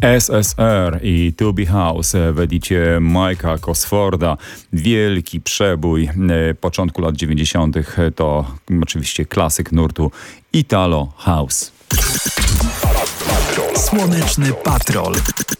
SSR i To Be House w edicie Mike'a Cosforda. Wielki przebój początku lat 90. To oczywiście klasyk nurtu Italo House. Słoneczny Patrol.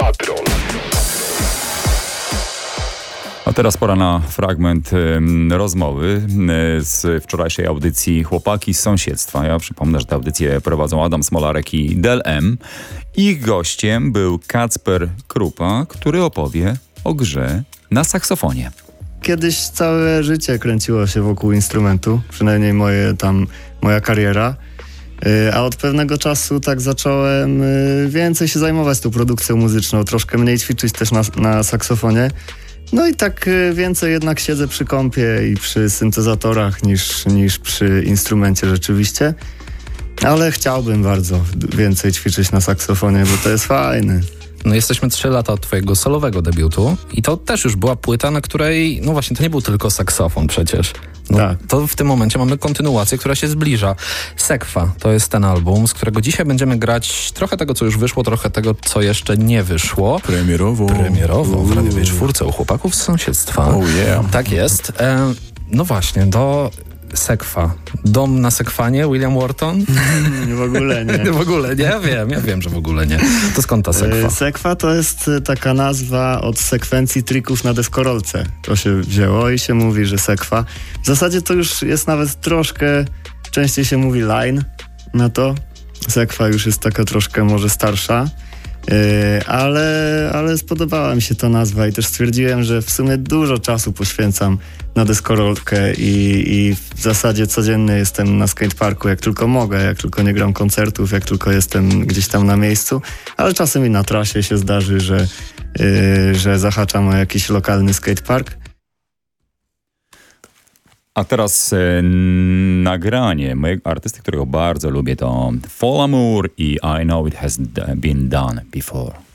A teraz pora na fragment rozmowy z wczorajszej audycji Chłopaki z sąsiedztwa. Ja przypomnę, że tę audycję prowadzą Adam Smolarek i Del M. Ich gościem był Kacper Krupa, który opowie o grze na saksofonie. Kiedyś całe życie kręciło się wokół instrumentu, przynajmniej moja kariera. A od pewnego czasu tak zacząłem więcej się zajmować tą produkcją muzyczną, troszkę mniej ćwiczyć też na saksofonie. No i tak więcej jednak siedzę przy kompie i przy syntezatorach niż przy instrumencie rzeczywiście. Ale chciałbym bardzo więcej ćwiczyć na saksofonie, bo to jest fajne. No jesteśmy 3 lata od twojego solowego debiutu i to też już była płyta, na której, no właśnie, to nie był tylko saksofon przecież. No, tak. To w tym momencie mamy kontynuację, która się zbliża. Sekwa to jest ten album, z którego dzisiaj będziemy grać trochę tego, co już wyszło, trochę tego, co jeszcze nie wyszło. Premierowo W radiowej 4 u Chłopaków z sąsiedztwa. Oh yeah. Tak jest. No właśnie, do Sekwa. Dom na Sekwanie, William Wharton? W ogóle nie. W ogóle nie? Ja wiem, że w ogóle nie. To skąd ta sekwa? Sekwa to jest taka nazwa od sekwencji trików na deskorolce. To się wzięło i się mówi, że sekwa. W zasadzie to już jest nawet troszkę, częściej się mówi line na to. Sekwa już jest taka troszkę może starsza. Ale spodobała mi się ta nazwa i też stwierdziłem, że w sumie dużo czasu poświęcam na deskorolkę i w zasadzie codziennie jestem na skateparku, jak tylko mogę, jak tylko nie gram koncertów, jak tylko jestem gdzieś tam na miejscu, ale czasem i na trasie się zdarzy, że zahaczam o jakiś lokalny skatepark. A teraz nagranie mojego artysty, którego bardzo lubię, to Folamour i I Know It Has Been Done Before.